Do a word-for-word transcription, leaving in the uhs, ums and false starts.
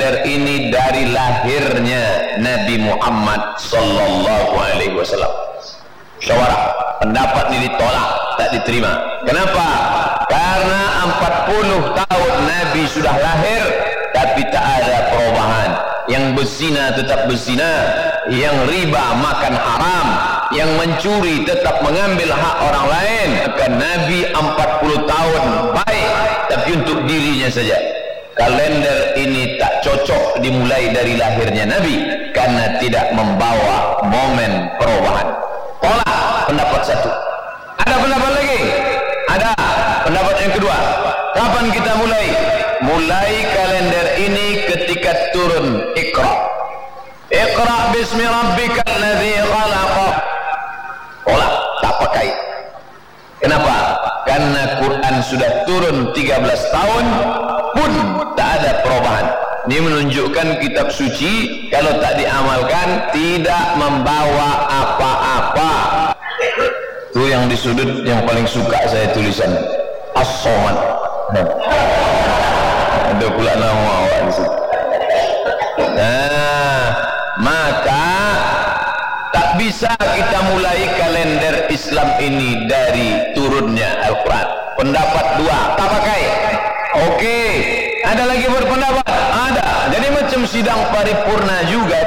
kalender ini dari lahirnya Nabi Muhammad sallallahu alaihi wasallam. Syawarah, pendapat ini ditolak, tak diterima. Kenapa? Karena empat puluh tahun Nabi sudah lahir tapi tak ada perubahan. Yang berzina tetap berzina, yang riba makan haram, yang mencuri tetap mengambil hak orang lain. Maka Nabi empat puluh tahun baik tapi untuk dirinya saja. Kalender ini tak cocok dimulai dari lahirnya Nabi karena tidak membawa momen perubahan. Tolak pendapat satu. Ada pendapat lagi? Ada pendapat yang kedua. Kapan kita mulai? Mulai kalender ini ketika turun Iqra. Iqra bismi rabbikal ladzi khalaq. Tolak, tak pakai. Kenapa? Karena Quran sudah turun tiga belas tahun pun tak ada perubahan. Ini menunjukkan kitab suci kalau tak diamalkan tidak membawa apa-apa. Itu yang di sudut yang paling suka saya tulisan As-Somad. Ada pula nama awak di situ. Nah, maka tak bisa kita mulai kalender Islam ini dari turunnya Al-Quran. Pendapat dua, tak pakai. Oke, ada lagi berpendapat? Ada. Jadi macam sidang paripurna juga.